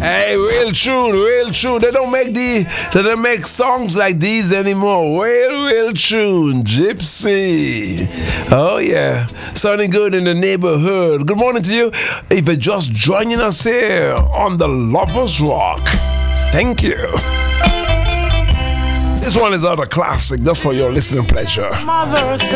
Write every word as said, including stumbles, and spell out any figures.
Hey, real tune, real tune. They don't make the, they don't make songs like these anymore. Real, real tune, Gypsy. Oh yeah, sounding good in the neighborhood. Good morning to you. If you're just joining us here on the Lovers Rock, thank you. This one is not a classic, just for your listening pleasure. Mother said